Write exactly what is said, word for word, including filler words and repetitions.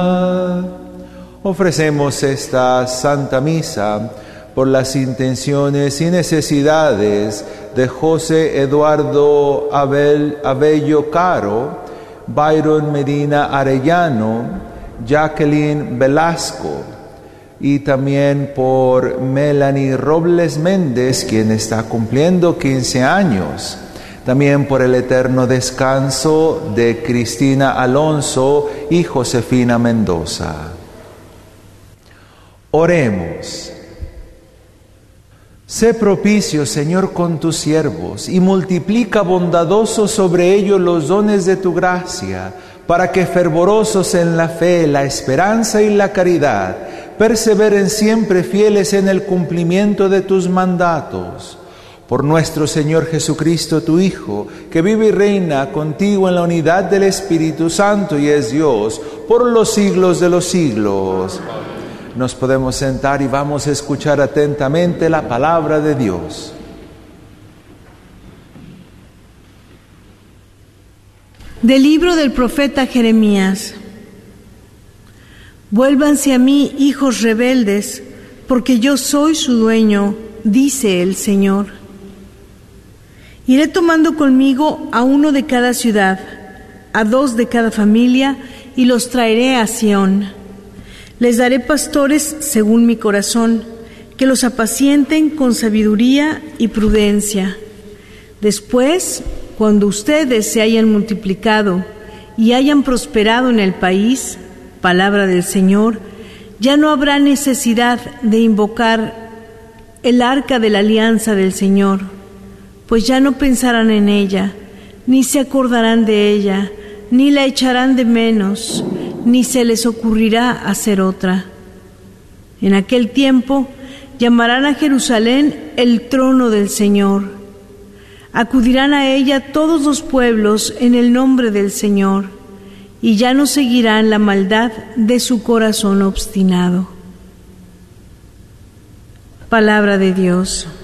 Ofrecemos esta Santa Misa por las intenciones y necesidades de José Eduardo Abel, Abello Caro, Byron Medina Arellano, Jacqueline Velasco, y también por Melanie Robles Méndez, quien está cumpliendo quince años. También por el eterno descanso de Cristina Alonso y Josefina Mendoza. Oremos. Sé propicio, Señor, con tus siervos, y multiplica bondadoso sobre ellos los dones de tu gracia, para que fervorosos en la fe, la esperanza y la caridad, perseveren siempre fieles en el cumplimiento de tus mandatos. Por nuestro Señor Jesucristo, tu Hijo, que vive y reina contigo en la unidad del Espíritu Santo y es Dios, por los siglos de los siglos. Nos podemos sentar y vamos a escuchar atentamente la palabra de Dios. Del libro del profeta Jeremías. Vuélvanse a mí, hijos rebeldes, porque yo soy su dueño, dice el Señor. Iré tomando conmigo a uno de cada ciudad, a dos de cada familia, y los traeré a Sión. Les daré pastores según mi corazón, que los apacienten con sabiduría y prudencia. Después, cuando ustedes se hayan multiplicado y hayan prosperado en el país, palabra del Señor, ya no habrá necesidad de invocar el arca de la alianza del Señor, pues ya no pensarán en ella, ni se acordarán de ella, ni la echarán de menos, ni se les ocurrirá hacer otra. En aquel tiempo llamarán a Jerusalén el trono del Señor. Acudirán a ella todos los pueblos en el nombre del Señor, y ya no seguirán la maldad de su corazón obstinado. Palabra de Dios.